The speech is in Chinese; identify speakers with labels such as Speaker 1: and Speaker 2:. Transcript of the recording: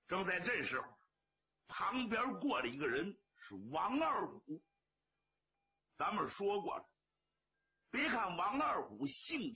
Speaker 1: 正在这时候，旁边过了一个人，是王二虎。咱们说过了，别看王二虎性